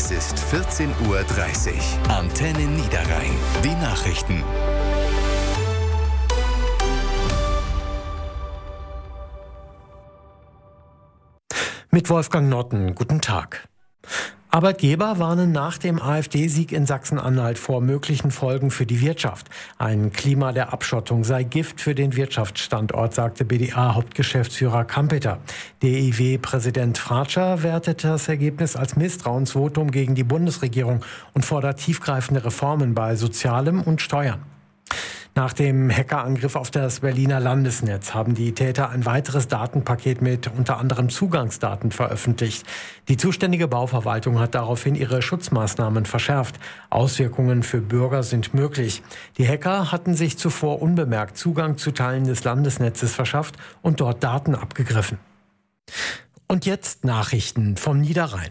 Es ist 14:30 Uhr. Antenne Niederrhein. Die Nachrichten. Mit Wolfgang Notten, guten Tag. Arbeitgeber warnen nach dem AfD-Sieg in Sachsen-Anhalt vor möglichen Folgen für die Wirtschaft. Ein Klima der Abschottung sei Gift für den Wirtschaftsstandort, sagte BDA-Hauptgeschäftsführer Kampeter. DIW-Präsident Fratscher wertet das Ergebnis als Misstrauensvotum gegen die Bundesregierung und fordert tiefgreifende Reformen bei Sozialem und Steuern. Nach dem Hackerangriff auf das Berliner Landesnetz haben die Täter ein weiteres Datenpaket mit unter anderem Zugangsdaten veröffentlicht. Die zuständige Bauverwaltung hat daraufhin ihre Schutzmaßnahmen verschärft. Auswirkungen für Bürger sind möglich. Die Hacker hatten sich zuvor unbemerkt Zugang zu Teilen des Landesnetzes verschafft und dort Daten abgegriffen. Und jetzt Nachrichten vom Niederrhein.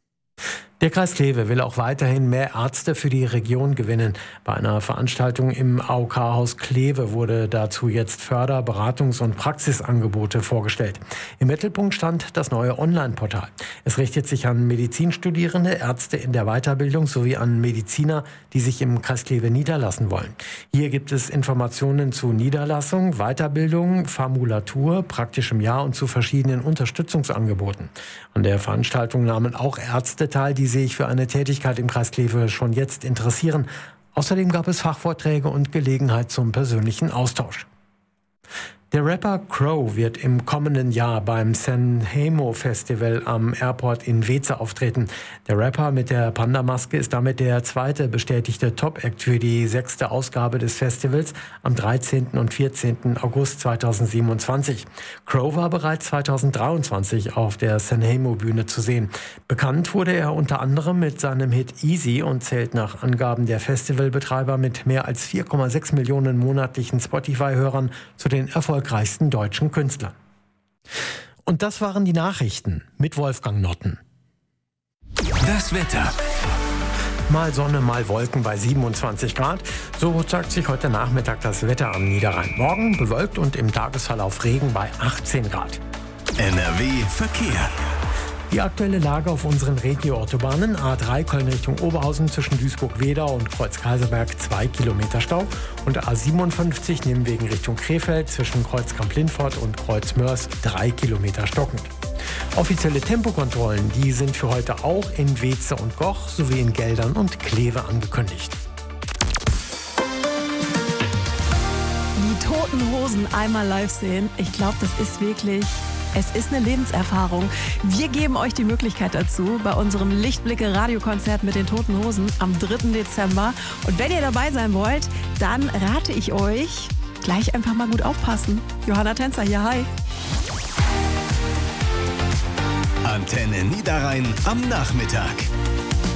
Der Kreis Kleve will auch weiterhin mehr Ärzte für die Region gewinnen. Bei einer Veranstaltung im AOK-Haus Kleve wurde dazu jetzt Förder-, Beratungs- und Praxisangebote vorgestellt. Im Mittelpunkt stand das neue Online-Portal. Es richtet sich an Medizinstudierende, Ärzte in der Weiterbildung sowie an Mediziner, die sich im Kreis Kleve niederlassen wollen. Hier gibt es Informationen zu Niederlassung, Weiterbildung, Formulatur, praktischem Jahr und zu verschiedenen Unterstützungsangeboten. An der Veranstaltung nahmen auch Ärzte teil, die sich für eine Tätigkeit im Kreis Kleve schon jetzt interessieren. Außerdem gab es Fachvorträge und Gelegenheit zum persönlichen Austausch. Der Rapper Crow wird im kommenden Jahr beim Sanremo Festival am Airport in Weeze auftreten. Der Rapper mit der Panda-Maske ist damit der zweite bestätigte Top-Act für die 6. Ausgabe des Festivals am 13. und 14. August 2027. Crow war bereits 2023 auf der Sanremo-Bühne zu sehen. Bekannt wurde er unter anderem mit seinem Hit Easy und zählt nach Angaben der Festivalbetreiber mit mehr als 4,6 Millionen monatlichen Spotify-Hörern zu den erfolgreichsten deutschen Künstlern. Und das waren die Nachrichten mit Wolfgang Notten. Das Wetter. Mal Sonne, mal Wolken bei 27 Grad. So zeigt sich heute Nachmittag das Wetter am Niederrhein. Morgen bewölkt und im Tagesverlauf Regen bei 18 Grad. NRW Verkehr. Die aktuelle Lage auf unseren Regio-Autobahnen: A3 Köln Richtung Oberhausen zwischen Duisburg-Wedau und Kreuz-Kaiserberg 2 Kilometer Stau und A57 Nimwegen Richtung Krefeld zwischen Kreuz-Kamp-Lindfort und Kreuz-Mörs 3 Kilometer stockend. Offizielle Tempokontrollen, die sind für heute auch in Weeze und Goch sowie in Geldern und Kleve angekündigt. Die Toten Hosen einmal live sehen, ich glaube, das ist wirklich... Es ist eine Lebenserfahrung. Wir geben euch die Möglichkeit dazu bei unserem Lichtblicke-Radiokonzert mit den Toten Hosen am 3. Dezember. Und wenn ihr dabei sein wollt, dann rate ich euch, gleich einfach mal gut aufpassen. Johanna Tänzer hier, hi. Antenne Niederrhein am Nachmittag.